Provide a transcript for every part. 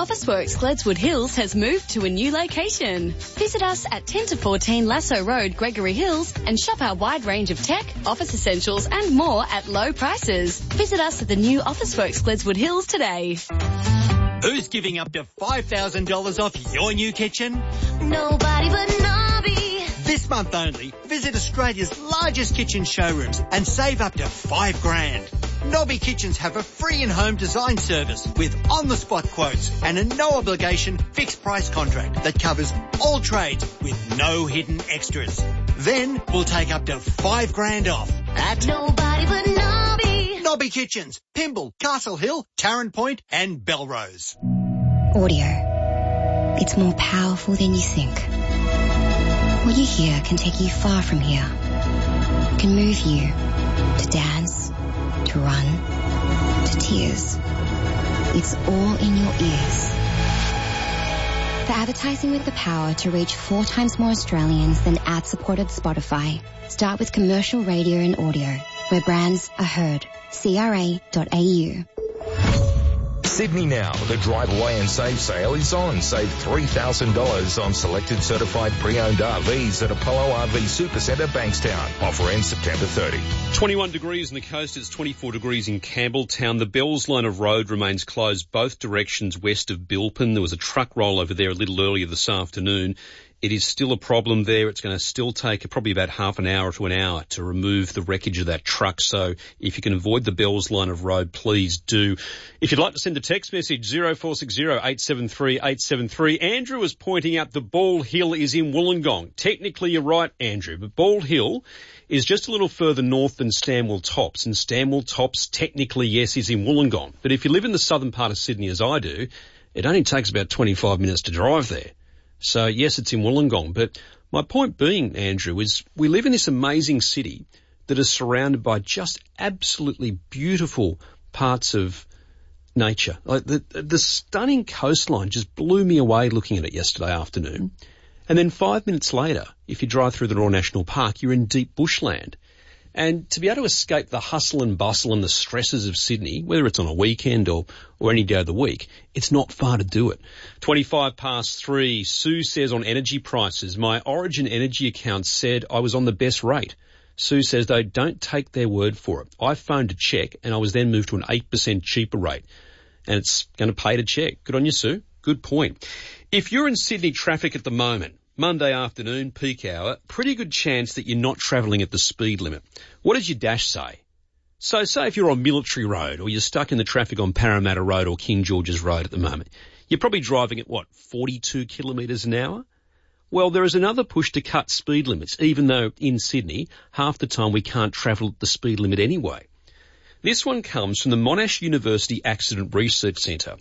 Officeworks Gledswood Hills has moved to a new location. Visit us at 10 to 14 Lasso Road, Gregory Hills, and shop our wide range of tech, office essentials and more at low prices. Visit us at the new Officeworks Gledswood Hills today. Who's giving up to $5,000 off your new kitchen? Nobody but Nobby. This month only, visit Australia's largest kitchen showrooms and save up to $5,000. Nobby Kitchens have a free in-home design service with on-the-spot quotes and a no-obligation fixed-price contract that covers all trades with no hidden extras. Then we'll take up to $5,000 off at Nobody but Nobby. Nobby Kitchens, Pymble, Castle Hill, Tarrant Point and Belrose. Audio. It's more powerful than you think. What you hear can take you far from here. It can move you to dance, to run, to tears. It's all in your ears. For advertising with the power to reach 4 times more Australians than ad-supported Spotify, start with commercial radio and audio, where brands are heard. CRA.au. Sydney Now, the Drive Away and Save sale is on. Save $3,000 on selected certified pre-owned RVs at Apollo RV Supercentre, Bankstown. Offer ends September 30. 21 degrees on the coast. It's 24 degrees in Campbelltown. The Bells line of road remains closed both directions west of Bilpin. There was a truck roll over there a little earlier this afternoon. It is still a problem there. It's going to still take probably about half an hour to an hour to remove the wreckage of that truck. So if you can avoid the Bells line of road, please do. If you'd like to send a text message, 0460 873 873. Andrew is pointing out the Bald Hill is in Wollongong. Technically, you're right, Andrew, but Bald Hill is just a little further north than Stanwell Tops. And Stanwell Tops, technically, yes, is in Wollongong. But if you live in the southern part of Sydney, as I do, it only takes about 25 minutes to drive there. So, yes, it's in Wollongong. But my point being, Andrew, is we live in this amazing city that is surrounded by just absolutely beautiful parts of nature. Like the stunning coastline just blew me away looking at it yesterday afternoon. And then 5 minutes later, if you drive through the Royal National Park, you're in deep bushland. And to be able to escape the hustle and bustle and the stresses of Sydney, whether it's on a weekend or any day of the week, it's not far to do it. 3:25. Sue says on energy prices, my Origin energy account said I was on the best rate. Sue says, though, don't take their word for it. I phoned to check and I was then moved to an 8% cheaper rate. And it's going to pay to check. Good on you, Sue. Good point. If you're in Sydney traffic at the moment, Monday afternoon, peak hour, pretty good chance that you're not travelling at the speed limit. What does your dash say? So say if you're on Military Road or you're stuck in the traffic on Parramatta Road or King George's Road at the moment, you're probably driving at, 42 kilometres an hour? Well, there is another push to cut speed limits, even though in Sydney, half the time we can't travel at the speed limit anyway. This one comes from the Monash University Accident Research Centre.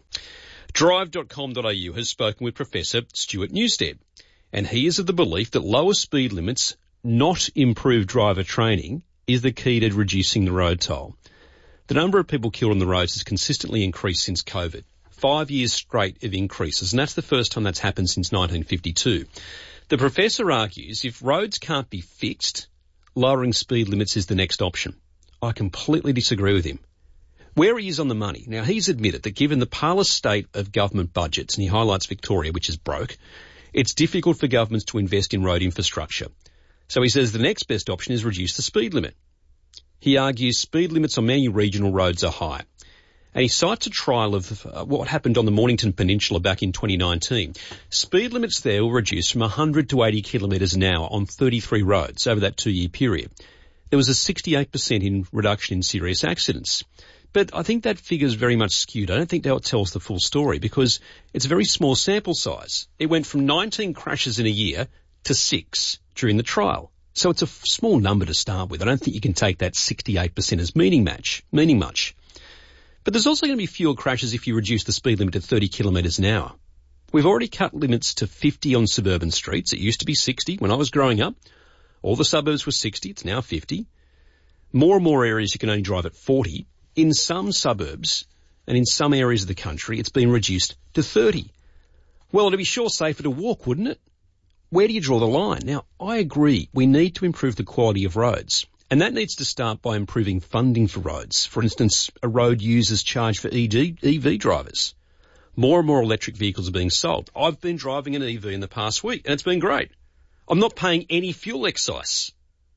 Drive.com.au has spoken with Professor Stuart Newstead, and he is of the belief that lower speed limits, not improved driver training, is the key to reducing the road toll. The number of people killed on the roads has consistently increased since COVID. 5 years straight of increases, and that's the first time that's happened since 1952. The professor argues if roads can't be fixed, lowering speed limits is the next option. I completely disagree with him. Where he is on the money. Now, he's admitted that given the parlous state of government budgets, and he highlights Victoria, which is broke, it's difficult for governments to invest in road infrastructure. So he says the next best option is reduce the speed limit. He argues speed limits on many regional roads are high. And he cites a trial of what happened on the Mornington Peninsula back in 2019. Speed limits there were reduced from 100 to 80 kilometres an hour on 33 roads over that 2-year period. There was a 68% reduction in serious accidents. But I think that figure is very much skewed. I don't think that tells the full story because it's a very small sample size. It went from 19 crashes in a year to 6 during the trial. So it's a small number to start with. I don't think you can take that 68% as meaning much. But there's also going to be fewer crashes if you reduce the speed limit to 30 kilometres an hour. We've already cut limits to 50 on suburban streets. It used to be 60 when I was growing up. All the suburbs were 60. It's now 50. More and more areas you can only drive at 40. In some suburbs and in some areas of the country, it's been reduced to 30. Well, it'd be sure safer to walk, wouldn't it? Where do you draw the line? Now, I agree. We need to improve the quality of roads. And that needs to start by improving funding for roads. For instance, a road users charge for EV drivers. More and more electric vehicles are being sold. I've been driving an EV in the past week, and it's been great. I'm not paying any fuel excise.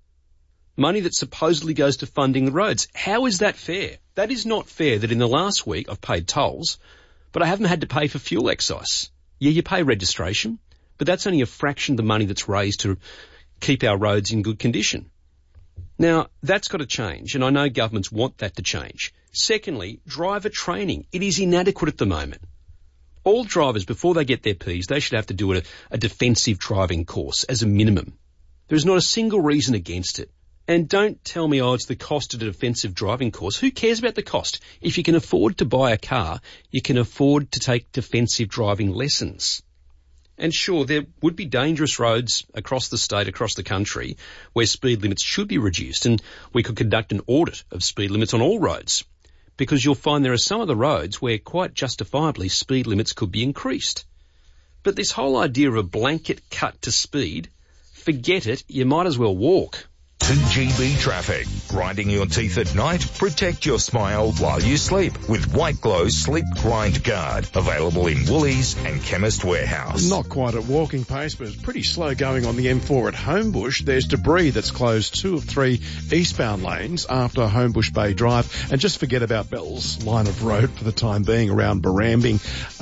Money that supposedly goes to funding the roads. How is that fair? That is not fair that in the last week I've paid tolls, but I haven't had to pay for fuel excise. Yeah, you pay registration, but that's only a fraction of the money that's raised to keep our roads in good condition. Now, that's got to change, and I know governments want that to change. Secondly, driver training. It is inadequate at the moment. All drivers, before they get their Ps, they should have to do a defensive driving course as a minimum. There is not a single reason against it. And don't tell me, it's the cost of a defensive driving course. Who cares about the cost? If you can afford to buy a car, you can afford to take defensive driving lessons. And sure, there would be dangerous roads across the state, across the country, where speed limits should be reduced, and we could conduct an audit of speed limits on all roads, because you'll find there are some of the roads where quite justifiably speed limits could be increased. But this whole idea of a blanket cut to speed, forget it, you might as well walk. 2GB Traffic. Grinding your teeth at night? Protect your smile while you sleep with White Glow Sleep Grind Guard. Available in Woolies and Chemist Warehouse. Not quite at walking pace, but it's pretty slow going on the M4 at Homebush. There's debris that's closed 2 of 3 eastbound lanes after Homebush Bay Drive. And just forget about Bell's line of road for the time being around Barambing.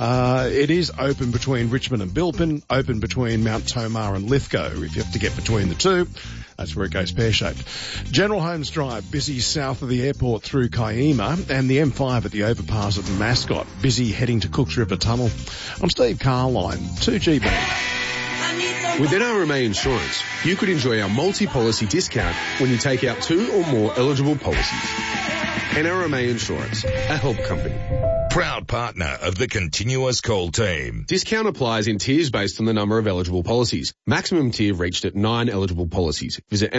It is open between Richmond and Bilpin, open between Mount Tomar and Lithgow. If you have to get between the two, that's where it goes pear-shaped. General Holmes Drive, busy south of the airport through Kiama, and the M5 at the overpass at Mascot, busy heading to Cooks River Tunnel. I'm Steve Carline, 2GB. With NRMA Insurance, you could enjoy our multi-policy discount when you take out 2 or more eligible policies. NRMA Insurance, a help company. Proud partner of the Continuous Call team. Discount applies in tiers based on the number of eligible policies. Maximum tier reached at 9 eligible policies. Visit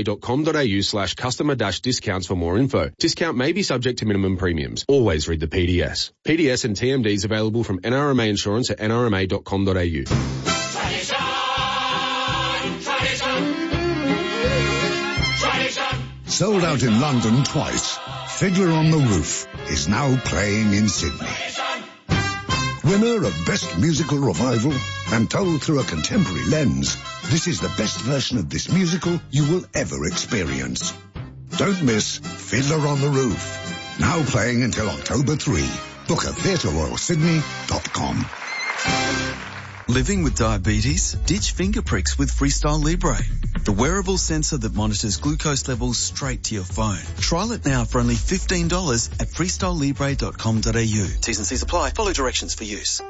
nrma.com.au/customer-discounts for more info. Discount may be subject to minimum premiums. Always read the PDS. PDS and TMDs available from NRMA Insurance at nrma.com.au. Sold out in London twice, Fiddler on the Roof is now playing in Sydney. Winner of Best Musical Revival and told through a contemporary lens, this is the best version of this musical you will ever experience. Don't miss Fiddler on the Roof. Now playing until October 3. Book at theatreroyalsydney.com. Living with diabetes? Ditch finger pricks with Freestyle Libre, the wearable sensor that monitors glucose levels straight to your phone. Trial it now for only $15 at freestylelibre.com.au. T's and C's apply. Follow directions for use.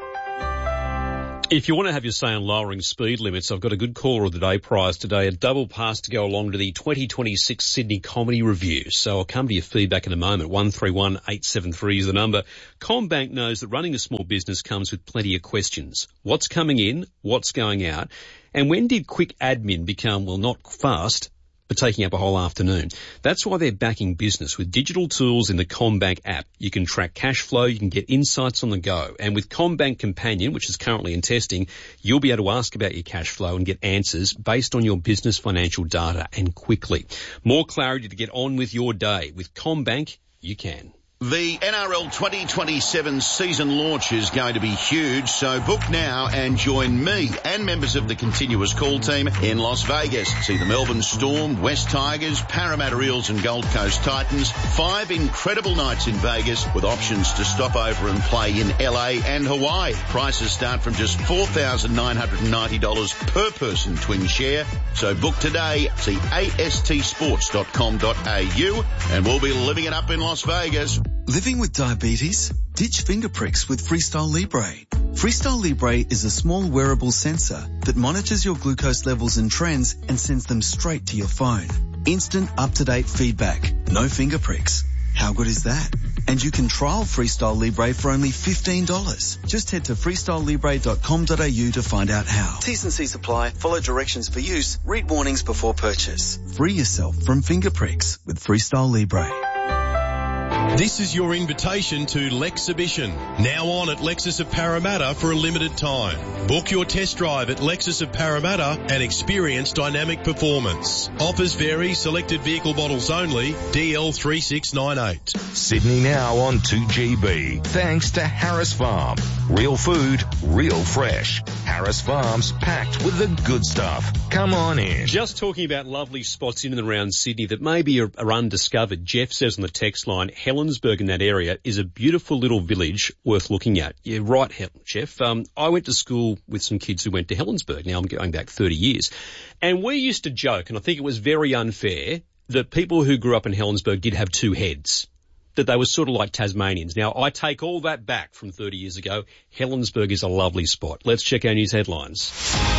If you want to have your say on lowering speed limits, I've got a good caller of the day prize today, a double pass to go along to the 2026 Sydney Comedy Review. So I'll come to your feedback in a moment. 131873 is the number. CommBank knows that running a small business comes with plenty of questions. What's coming in? What's going out? And when did quick admin become, well, not fast, but taking up a whole afternoon? That's why they're backing business with digital tools in the CommBank app. You can track cash flow, you can get insights on the go. And with CommBank Companion, which is currently in testing, you'll be able to ask about your cash flow and get answers based on your business financial data and quickly. More clarity to get on with your day. With CommBank, you can. The NRL 2027 season launch is going to be huge, so book now and join me and members of the Continuous Call team in Las Vegas. See the Melbourne Storm, West Tigers, Parramatta Eels and Gold Coast Titans. 5 incredible nights in Vegas with options to stop over and play in LA and Hawaii. Prices start from just $4,990 per person twin share. So book today. See astsports.com.au and we'll be living it up in Las Vegas. Living with diabetes? Ditch finger pricks with Freestyle Libre. Freestyle Libre is a small wearable sensor that monitors your glucose levels and trends and sends them straight to your phone. Instant up-to-date feedback. No finger pricks. How good is that? And you can trial Freestyle Libre for only $15. Just head to freestylelibre.com.au to find out how. T's and C's apply. Follow directions for use. Read warnings before purchase. Free yourself from finger pricks with Freestyle Libre. This is your invitation to Lexhibition, now on at Lexus of Parramatta for a limited time. Book your test drive at Lexus of Parramatta and experience dynamic performance. Offers vary, selected vehicle models only, DL3698. Sydney now on 2GB. Thanks to Harris Farm. Real food, real fresh. Harris Farm's packed with the good stuff. Come on in. Just talking about lovely spots in and around Sydney that maybe are undiscovered. Jeff says on the text line, Helensburgh in that area is a beautiful little village worth looking at. Yeah, right, Jeff. I went to school with some kids who went to Helensburgh. Now I'm going back 30 years. And we used to joke, and I think it was very unfair, that people who grew up in Helensburgh did have two heads, that they were sort of like Tasmanians. Now, I take all that back from 30 years ago. Helensburgh is a lovely spot. Let's check our news headlines.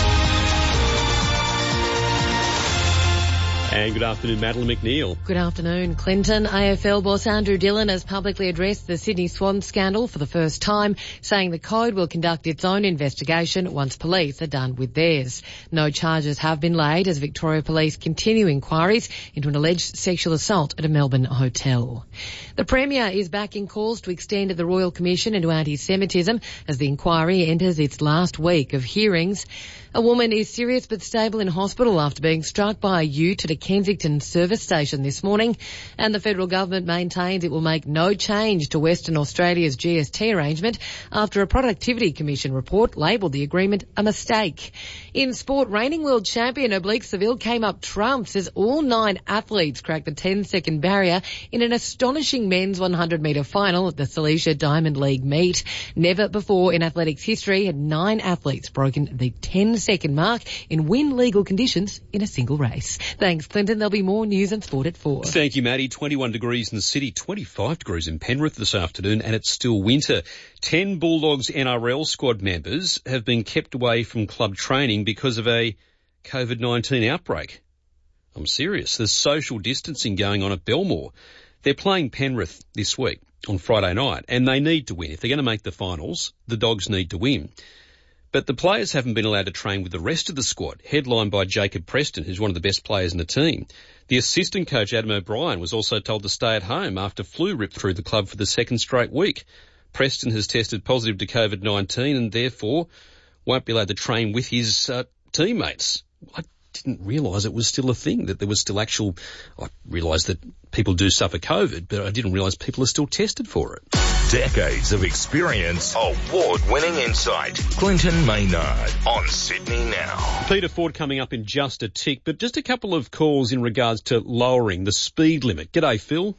And good afternoon, Madeline McNeil. Good afternoon, Clinton. AFL boss Andrew Dillon has publicly addressed the Sydney Swan scandal for the first time, saying the Code will conduct its own investigation once police are done with theirs. No charges have been laid as Victoria Police continue inquiries into an alleged sexual assault at a Melbourne hotel. The Premier is backing calls to extend the Royal Commission into anti-Semitism as the inquiry enters its last week of hearings. A woman is serious but stable in hospital after being struck by a ute at a Kensington service station this morning, and the federal government maintains it will make no change to Western Australia's GST arrangement after a Productivity Commission report labelled the agreement a mistake. In sport, reigning world champion Oblique Seville came up trumps as all 9 athletes cracked the 10-second barrier in an astonishing men's 100-metre final at the Silesia Diamond League meet. Never before in athletics history had 9 athletes broken the 10-second mark in win-legal conditions in a single race. Thanks, Clinton. There'll be more news and sport at 4. Thank you, Maddie. 21 degrees in the city, 25 degrees in Penrith this afternoon, and it's still winter. 10 Bulldogs NRL squad members have been kept away from club training because of a COVID-19 outbreak. I'm serious. There's social distancing going on at Belmore. They're playing Penrith this week on Friday night, and they need to win. If they're going to make the finals, the Dogs need to win. But the players haven't been allowed to train with the rest of the squad, headlined by Jacob Preston, who's one of the best players in the team. The assistant coach, Adam O'Brien, was also told to stay at home after flu ripped through the club for the second straight week. Preston has tested positive to COVID-19 and therefore won't be allowed to train with his teammates. I didn't realise it was still a thing, that there was still actual... I realised that people do suffer COVID, but I didn't realise people are still tested for it. Decades of experience, award-winning insight. Clinton Maynard on Sydney Now. Peter Ford coming up in just a tick, but just a couple of calls in regards to lowering the speed limit. G'day, Phil.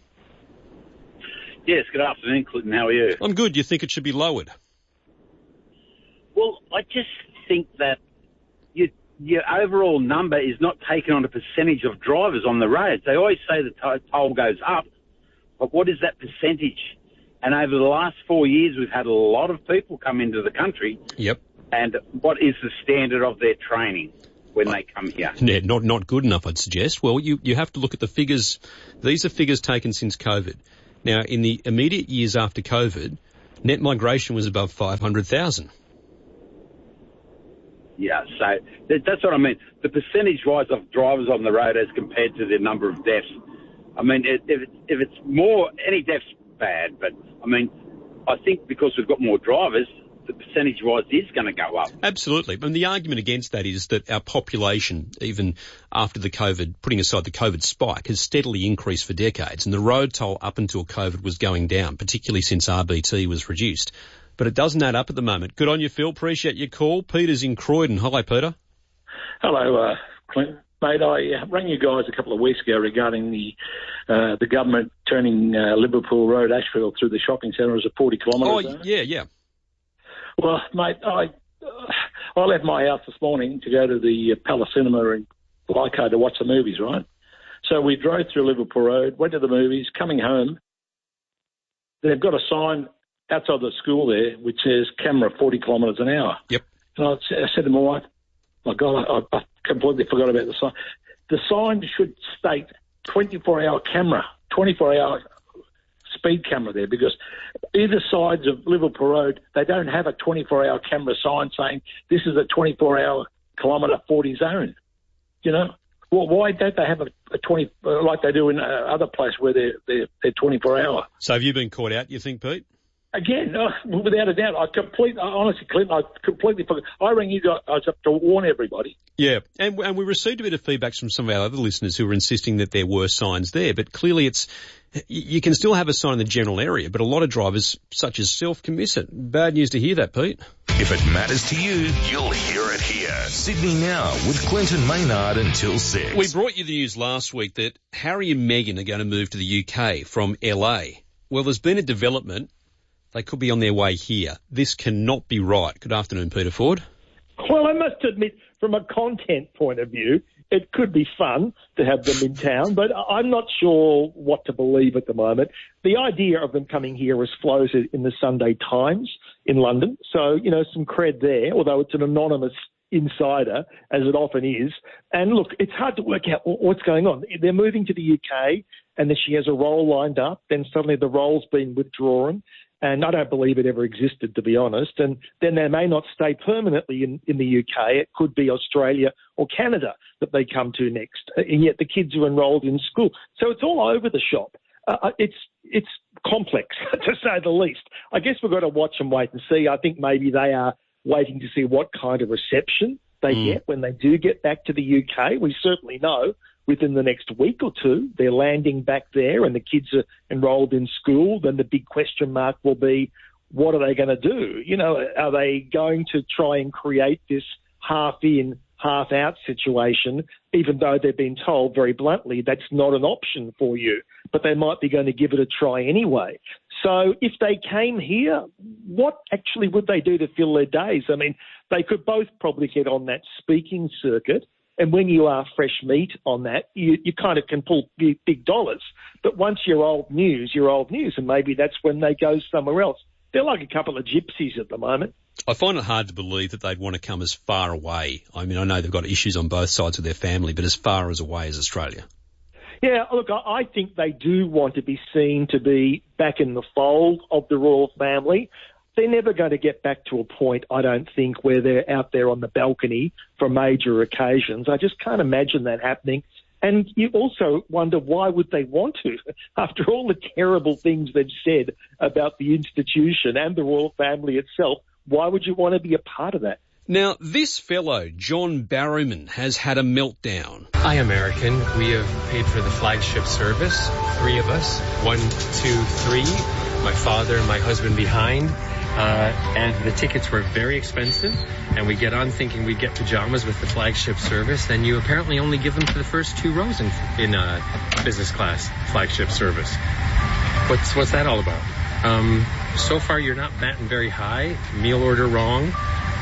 Yes, good afternoon, Clinton. How are you? I'm good. You think it should be lowered? Well, I just think that your overall number is not taken on a percentage of drivers on the roads. They always say the toll goes up, but what is that percentage? And over the last 4 years, we've had a lot of people come into the country. Yep. And what is the standard of their training when they come here? Yeah, not good enough, I'd suggest. Well, you have to look at the figures. These are figures taken since COVID. Now, in the immediate years after COVID, net migration was above 500,000. Yeah, so that's what I mean. The percentage-wise of drivers on the road as compared to the number of deaths. I mean, if it's more, any deaths bad, but I mean, I think because we've got more drivers, the percentage-wise is going to go up. Absolutely. And the argument against that is that our population, even after the COVID, putting aside the COVID spike, has steadily increased for decades. And the road toll up until COVID was going down, particularly since RBT was reduced. But it doesn't add up at the moment. Good on you, Phil. Appreciate your call. Peter's in Croydon. Hi, Peter. Hello, Clint. Mate, I rang you guys a couple of weeks ago regarding the government turning Liverpool Road, Ashfield, through the shopping centre as a 40 kilometre zone. Oh, yeah. Well, mate, I left my house this morning to go to the Palace Cinema in Lyco to watch the movies, right? So we drove through Liverpool Road, went to the movies, coming home. They've got a sign outside the school there which says camera 40 kilometres an hour. Yep. And I said to my wife, my God, I completely forgot about the sign. The sign should state 24-hour camera, 24-hour speed camera there, because either sides of Liverpool Road, they don't have a 24-hour camera sign saying this is a 24-hour kilometre 40 zone. You know, Well, why don't they have a 20 like they do in other places where they're 24-hour? So have you been caught out, you think, Pete? Again, without a doubt, honestly, Clint, I completely forgot. I rang you guys up to warn everybody. Yeah, and we received a bit of feedback from some of our other listeners who were insisting that there were signs there, but clearly you can still have a sign in the general area, but a lot of drivers, such as self, can miss it. Bad news to hear that, Pete. If it matters to you, you'll hear it here. Sydney Now with Clinton Maynard until 6. We brought you the news last week that Harry and Meghan are going to move to the UK from LA. Well, there's been a development. They could be on their way here. This cannot be right. Good afternoon, Peter Ford. Well, I must admit, from a content point of view, it could be fun to have them in town, but I'm not sure what to believe at the moment. The idea of them coming here was floated in the Sunday Times in London, so, some cred there, although it's an anonymous insider, as it often is. And look, it's hard to work out what's going on. They're moving to the UK, and then she has a role lined up, then suddenly the role's been withdrawn. And I don't believe it ever existed, to be honest. And then they may not stay permanently in the UK. It could be Australia or Canada that they come to next. And yet the kids are enrolled in school. So it's all over the shop. It's complex, to say the least. I guess we've got to watch and wait and see. I think maybe they are waiting to see what kind of reception they get when they do get back to the UK. We certainly know within the next week or two, they're landing back there and the kids are enrolled in school. Then the big question mark will be, what are they going to do? Are they going to try and create this half in, half out situation, even though they've been told very bluntly that's not an option for you, but they might be going to give it a try anyway. So if they came here, what actually would they do to fill their days? I mean, they could both probably get on that speaking circuit. And when you are fresh meat on that, you kind of can pull big dollars. But once you're old news, and maybe that's when they go somewhere else. They're like a couple of gypsies at the moment. I find it hard to believe that they'd want to come as far away. I mean, I know they've got issues on both sides of their family, but as far as away as Australia. Yeah, look, I think they do want to be seen to be back in the fold of the royal family. They're never going to get back to a point, I don't think, where they're out there on the balcony for major occasions. I just can't imagine that happening. And you also wonder, why would they want to? After all the terrible things they've said about the institution and the royal family itself, why would you want to be a part of that? Now, this fellow, John Barrowman, has had a meltdown. Hi, American. We have paid for the flagship service, 3 of us, 1, 2, 3, my father and my husband behind. And the tickets were very expensive, and we get on thinking we'd get pajamas with the flagship service, and you apparently only give them to the first 2 rows in business class flagship service. What's that all about? So far you're not batting very high, meal order wrong,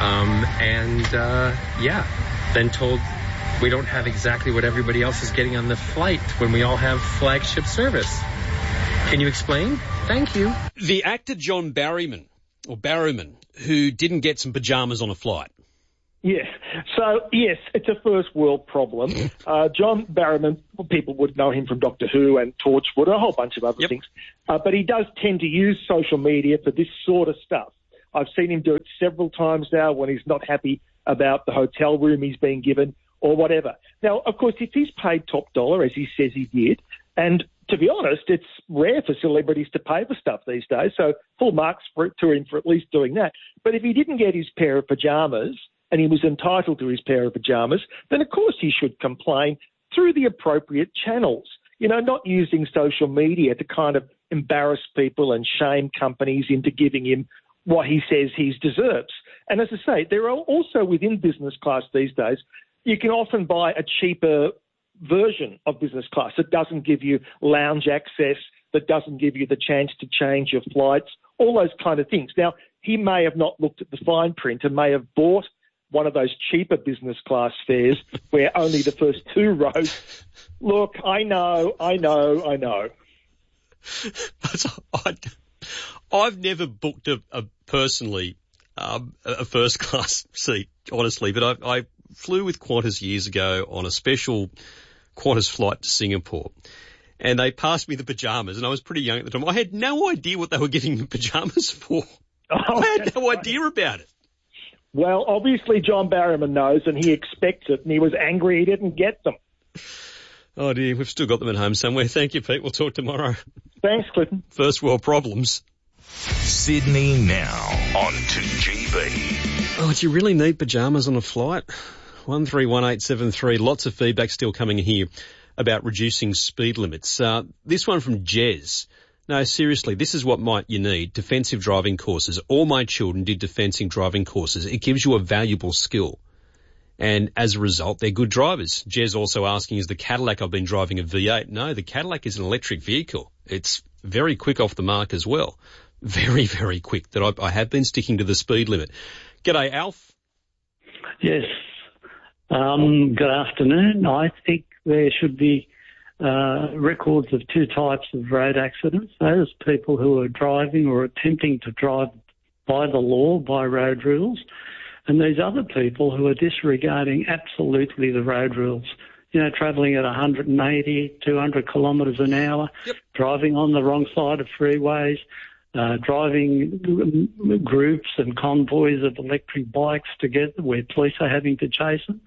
then told we don't have exactly what everybody else is getting on the flight when we all have flagship service. Can you explain? Thank you. The actor John Barrowman, who didn't get some pajamas on a flight. Yeah. So, yes, it's a first world problem. John Barrowman, people would know him from Doctor Who and Torchwood, a whole bunch of other things. But he does tend to use social media for this sort of stuff. I've seen him do it several times now when he's not happy about the hotel room he's been given or whatever. Now, of course, if he's paid top dollar, as he says he did, and to be honest, it's rare for celebrities to pay for stuff these days, so full marks to him for at least doing that. But if he didn't get his pair of pajamas and he was entitled to his pair of pajamas, then of course he should complain through the appropriate channels, not using social media to kind of embarrass people and shame companies into giving him what he says he deserves. And as I say, there are also within business class these days, you can often buy a cheaper version of business class that doesn't give you lounge access, that doesn't give you the chance to change your flights, all those kind of things. Now, he may have not looked at the fine print and may have bought one of those cheaper business class fares where only the first 2 rows. Look, I know. I've never booked a first class seat, honestly, but I flew with Qantas years ago on a special Qantas flight to Singapore, and they passed me the pajamas, and I was pretty young at the time. I had no idea what they were giving me pajamas for. I had no idea about it. Well, obviously John Barrowman knows, and he expects it, and he was angry he didn't get them. Oh dear, we've still got them at home somewhere. Thank you, Pete. We'll talk tomorrow. Thanks, Clinton. First world problems. Sydney Now on 2GB. Oh, do you really need pyjamas on a flight? 131873. Lots of feedback still coming here about reducing speed limits. This one from Jez. No, seriously, this is what you need. Defensive driving courses. All my children did defensive driving courses. It gives you a valuable skill. And as a result, they're good drivers. Jez also asking, is the Cadillac I've been driving a V8? No, the Cadillac is an electric vehicle. It's very quick off the mark as well. Very, very quick. That I have been sticking to the speed limit. G'day, Alf. Yes. Good afternoon. I think there should be records of two types of road accidents. Those people who are driving or attempting to drive by the law, by road rules, and these other people who are disregarding absolutely the road rules. You know, travelling at 180, 200 kilometres an hour, driving on the wrong side of freeways, driving groups and convoys of electric bikes together where police are having to chase them.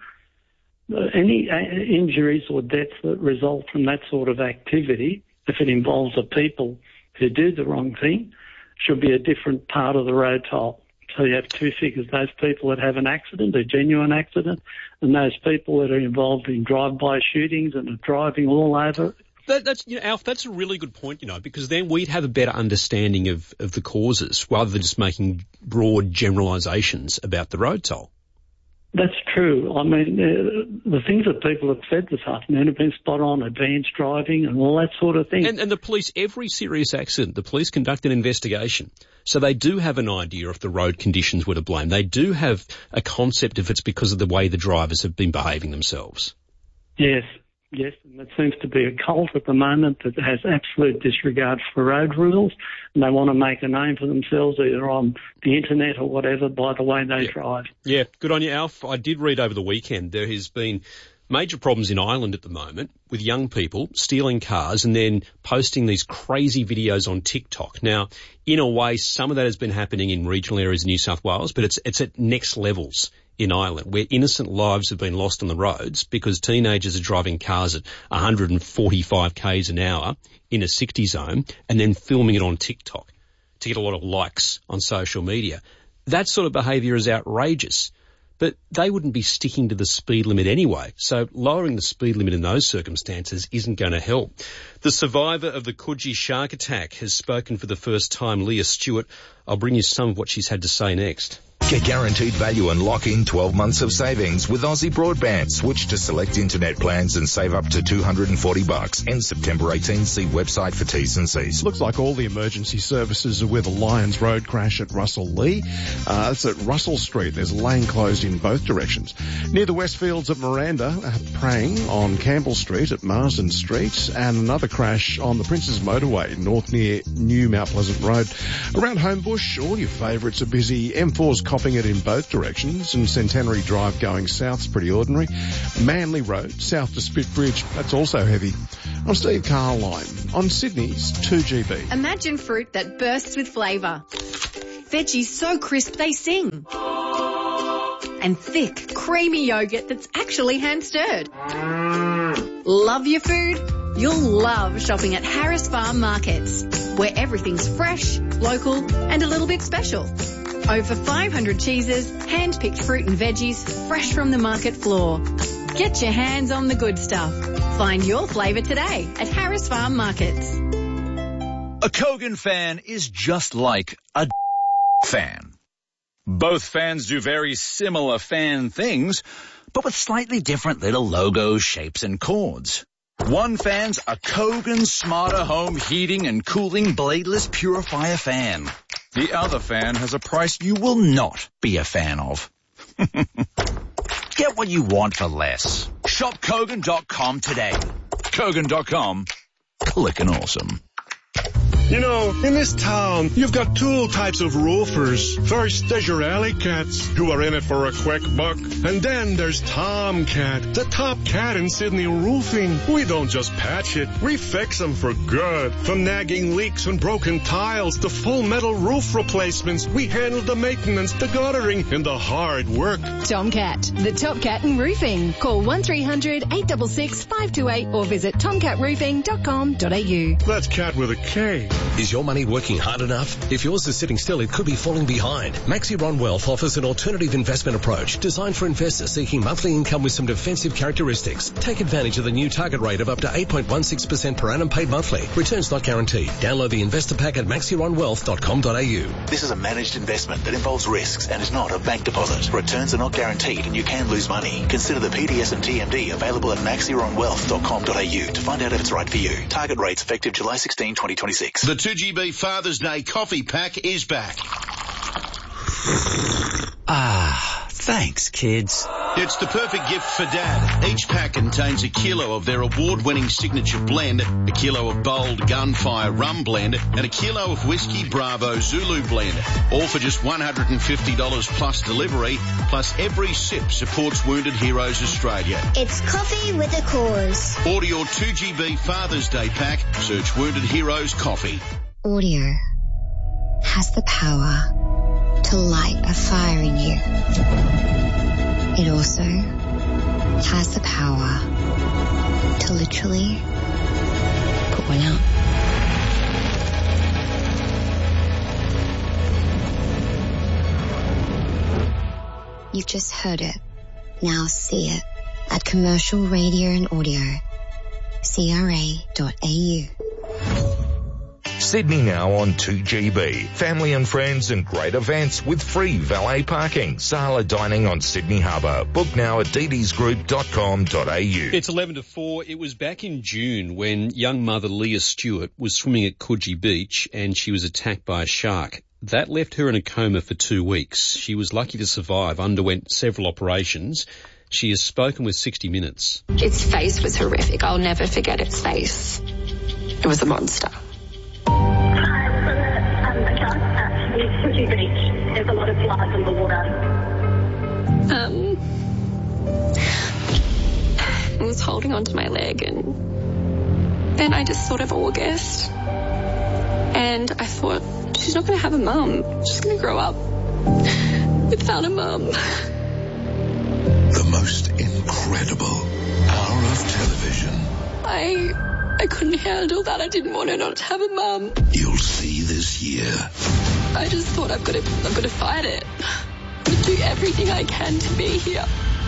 Any injuries or deaths that result from that sort of activity, if it involves the people who do the wrong thing, should be a different part of the road toll. So you have two figures, those people that have an accident, a genuine accident, and those people that are involved in drive-by shootings and are driving all over. That's, Alf, that's a really good point, because then we'd have a better understanding of the causes rather than just making broad generalisations about the road toll. That's true. I mean, the things that people have said this afternoon have been spot on, advanced driving and all that sort of thing. And the police, every serious accident, the police conduct an investigation. So they do have an idea if the road conditions were to blame. They do have a concept if it's because of the way the drivers have been behaving themselves. Yes, and it seems to be a cult at the moment that has absolute disregard for road rules, and they want to make a name for themselves either on the internet or whatever by the way they drive. Yeah, good on you, Alf. I did read over the weekend there has been major problems in Ireland at the moment with young people stealing cars and then posting these crazy videos on TikTok. Now, in a way, some of that has been happening in regional areas of New South Wales, but it's at next levels in Ireland, where innocent lives have been lost on the roads because teenagers are driving cars at 145 k's an hour in a 60 zone and then filming it on TikTok to get a lot of likes on social media. That sort of behaviour is outrageous, but they wouldn't be sticking to the speed limit anyway, so lowering the speed limit in those circumstances isn't going to help. The survivor of the Coogee shark attack has spoken for the first time, Leah Stewart. I'll bring you some of what she's had to say next. Get guaranteed value and lock in 12 months of savings with Aussie Broadband. Switch to select internet plans and save up to $240. End September 18. See website for T's and C's. Looks like all the emergency services are with a Lyons Road crash at Russell Lee. It's at Russell Street. There's a lane closed in both directions. Near the Westfields at Miranda, praying on Campbell Street at Marsden Street, and another crash on the Princes Motorway north near New Mount Pleasant Road. Around Homebush, all your favourites are busy. M4's copping it in both directions, and Centenary Drive going south's pretty ordinary. Manly Road, south to Spitbridge, that's also heavy. I'm Steve Carline on Sydney's 2GB. Imagine fruit that bursts with flavour. Veggies so crisp they sing. And thick, creamy yogurt that's actually hand-stirred. Love your food? You'll love shopping at Harris Farm Markets, where everything's fresh, local and a little bit special. Over 500 cheeses, hand-picked fruit and veggies, fresh from the market floor. Get your hands on the good stuff. Find your flavour today at Harris Farm Markets. A Kogan fan is just like a fan. Both fans do very similar fan things, but with slightly different little logos, shapes and chords. One fan's a Kogan Smarter Home Heating and Cooling Bladeless Purifier fan. The other fan has a price you will not be a fan of. Get what you want for less. Shop Kogan.com today. Kogan.com. Clickin' awesome. You know, in this town, you've got two types of roofers. First, there's your alley cats, who are in it for a quick buck. And then there's Tomcat, the top cat in Sydney roofing. We don't just patch it, we fix them for good. From nagging leaks and broken tiles to full metal roof replacements, we handle the maintenance, the guttering, and the hard work. Tomcat, the top cat in roofing. Call 1300 866 528 or visit tomcatroofing.com.au. That's cat with a K. Is your money working hard enough? If yours is sitting still, it could be falling behind. Maxiron Wealth offers an alternative investment approach designed for investors seeking monthly income with some defensive characteristics. Take advantage of the new target rate of up to 8.16% per annum paid monthly. Returns not guaranteed. Download the investor pack at maxironwealth.com.au. This is a managed investment that involves risks and is not a bank deposit. Returns are not guaranteed and you can lose money. Consider the PDS and TMD available at maxironwealth.com.au to find out if it's right for you. Target rates effective July 16, 2026. The 2GB Father's Day coffee pack is back. Ah, thanks, kids. It's the perfect gift for Dad. Each pack contains a kilo of their award-winning signature blend, a kilo of bold Gunfire Rum Blend, and a kilo of Whiskey Bravo Zulu Blend. All for just $150 plus delivery, plus every sip supports Wounded Heroes Australia. It's coffee with a cause. Order your 2GB Father's Day pack. Search Wounded Heroes Coffee. Audio has the power to light a fire in you. It also has the power to literally put one out. You've just heard it. Now see it at Commercial Radio and Audio, CRA.au. Sydney now on 2GB. Family and friends and great events with free valet parking. Sala dining on Sydney Harbour. Book now at ddsgroup.com.au. It's 11 to 4. It was back in June when young mother Leah Stewart was swimming at Coogee Beach and she was attacked by a shark. That left her in a coma for 2 weeks. She was lucky to survive, underwent several operations. She has spoken with 60 Minutes. Its face was horrific. I'll never forget its face. It was a monster. Coogee Beach. There's a lot of blood in the water. I was holding onto my leg and then I just thought of August and I thought, she's not going to have a mum. She's going to grow up without a mum. The most incredible hour of television. I couldn't handle that. I didn't want her not to have a mum. You'll see this year. I just thought I've got to fight it. I'm going to do everything I can to be here.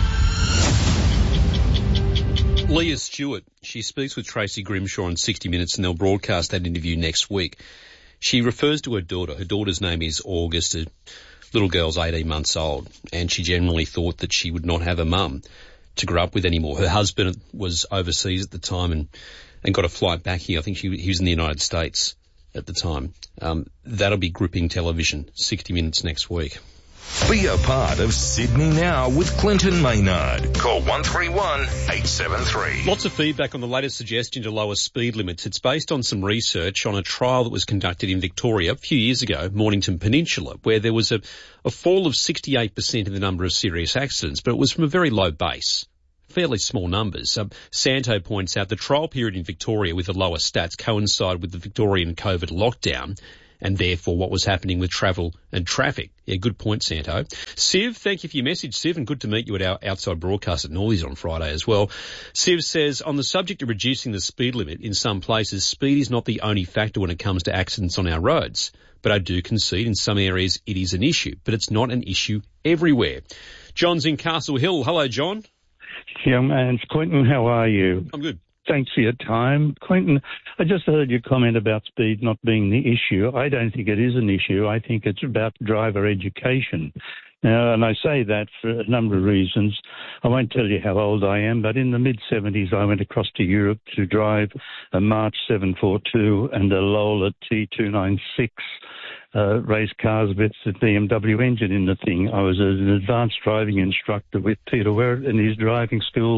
Leah Stewart, she speaks with Tracy Grimshaw on 60 Minutes and they'll broadcast that interview next week. She refers to her daughter. Her daughter's name is August. The little girl's 18 months old and she generally thought that she would not have a mum to grow up with anymore. Her husband was overseas at the time and got a flight back here. I think he was in the United States at the time. That'll be gripping television, 60 Minutes next week. Be a part of Sydney Now with Clinton Maynard. Call 131-873. Lots of feedback on the latest suggestion to lower speed limits. It's based on some research on a trial that was conducted in Victoria a few years ago, Mornington Peninsula, where there was a fall of 68% in the number of serious accidents, but it was from a very low base. Fairly small numbers. Santo points out the trial period in Victoria with the lower stats coincide with the Victorian COVID lockdown and therefore what was happening with travel and traffic. Yeah, good point, Santo. Siv, thank you for your message, Siv, and good to meet you at our outside broadcast at Northies on Friday as well. Siv says, on the subject of reducing the speed limit in some places, speed is not the only factor when it comes to accidents on our roads. But I do concede in some areas it is an issue, but it's not an issue everywhere. John's in Castle Hill. Hello, John. Young man, Quentin, how are you? I'm good. Thanks for your time. Quentin, I just heard your comment about speed not being the issue. I don't think it is an issue. I think it's about driver education. Now, and I say that for a number of reasons. I won't tell you how old I am, but in the mid-70s I went across to Europe to drive a March 742 and a Lola T296 race cars with the BMW engine in the thing. I was an advanced driving instructor with Peter Werrett in his driving school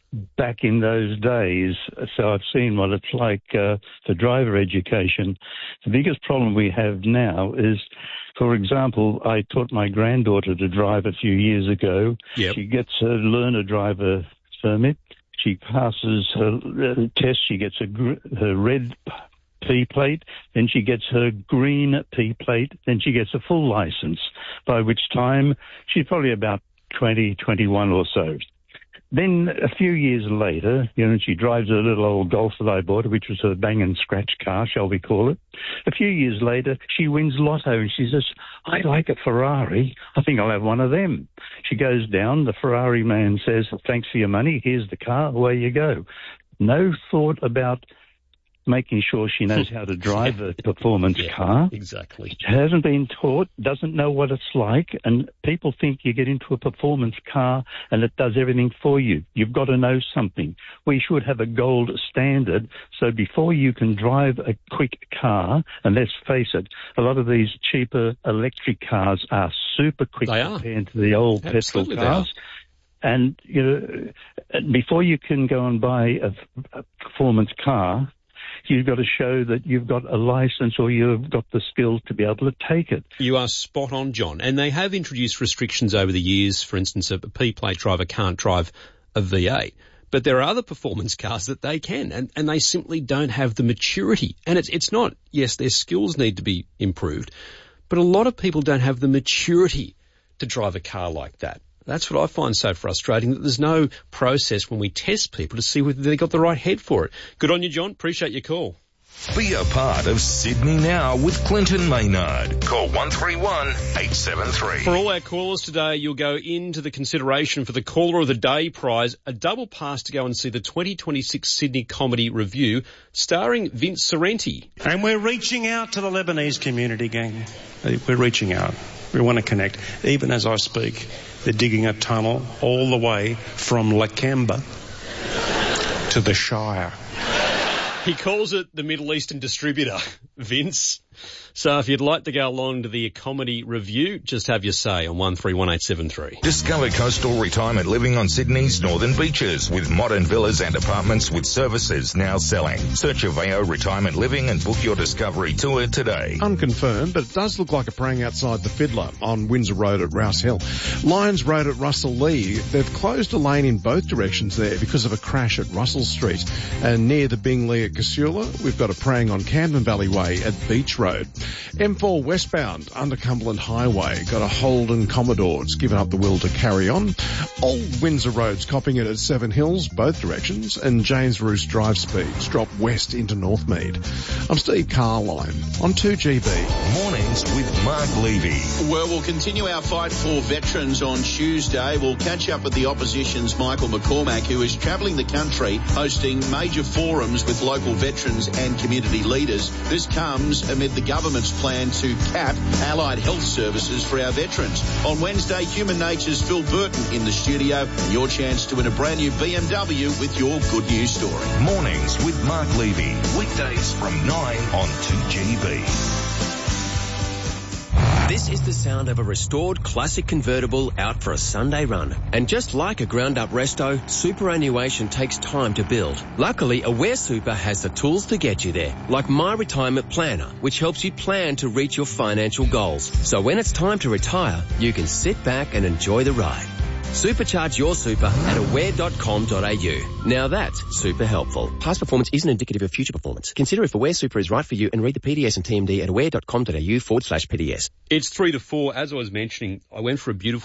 back in those days, so I've seen what it's like for driver education. The biggest problem we have now is, for example, I taught my granddaughter to drive a few years ago. Yep. She gets her learner driver permit. She passes her test. She gets her red P plate. Then she gets her green P plate. Then she gets a full license, by which time she's probably about 20, 21 or so. Then a few years later, she drives a little old Golf that I bought her, which was her bang and scratch car, shall we call it. A few years later, she wins lotto and she says, I like a Ferrari. I think I'll have one of them. She goes down. The Ferrari man says, thanks for your money. Here's the car. Away you go. No thought about making sure she knows how to drive a performance car. Exactly. Hasn't been taught, doesn't know what it's like, and people think you get into a performance car and it does everything for you. You've got to know something. We should have a gold standard, so before you can drive a quick car, and let's face it, a lot of these cheaper electric cars are super quick compared to the old petrol cars. And, before you can go and buy a performance car, you've got to show that you've got a license or you've got the skills to be able to take it. You are spot on, John. And they have introduced restrictions over the years. For instance, a P-plate driver can't drive a V8. But there are other performance cars that they can, and they simply don't have the maturity. And it's not, yes, their skills need to be improved, but a lot of people don't have the maturity to drive a car like that. That's what I find so frustrating, that there's no process when we test people to see whether they've got the right head for it. Good on you, John. Appreciate your call. Be a part of Sydney Now with Clinton Maynard. Call 131-873. For all our callers today, you'll go into the consideration for the Caller of the Day prize, a double pass to go and see the 2026 Sydney Comedy Review starring Vince Sorrenti. And we're reaching out to the Lebanese community, gang. We're reaching out. We want to connect. Even as I speak, they're digging a tunnel all the way from Lakemba to the Shire. He calls it the Middle Eastern distributor, Vince. So if you'd like to go along to the comedy review, just have your say on 131873. Discover coastal retirement living on Sydney's northern beaches with modern villas and apartments with services now selling. Search Aveo Retirement Living and book your discovery tour today. Unconfirmed, but it does look like a prang outside the Fiddler on Windsor Road at Rouse Hill. Lyons Road at Russell Lee, they've closed a lane in both directions there because of a crash at Russell Street. And near the Bingley at Casula, we've got a prang on Camden Valley Way at Beach Road. M4 westbound under Cumberland Highway got a Holden Commodore. It's given up the will to carry on. Old Windsor Road's copping it at Seven Hills, both directions, and James Roost drive speeds drop west into Northmead. I'm Steve Carline on 2GB. Mornings with Mark Levy. Well, we'll continue our fight for veterans on Tuesday. We'll catch up with the opposition's Michael McCormack, who is travelling the country hosting major forums with local veterans and community leaders. This comes amid the government's plan to cap allied health services for our veterans. On Wednesday, Human Nature's Phil Burton in the studio, and your chance to win a brand new BMW with your good news story. Mornings with Mark Levy. Weekdays from 9 on 2GB. This is the sound of a restored classic convertible out for a Sunday run. And just like a ground-up resto, superannuation takes time to build. Luckily, Aware Super has the tools to get you there, like My Retirement Planner, which helps you plan to reach your financial goals. So when it's time to retire, you can sit back and enjoy the ride. Supercharge your super at aware.com.au. Now that's super helpful. Past performance isn't indicative of future performance. Consider if Aware Super is right for you and read the PDS and TMD at aware.com.au/PDS. It's 3 to 4. As I was mentioning, I went for a beautiful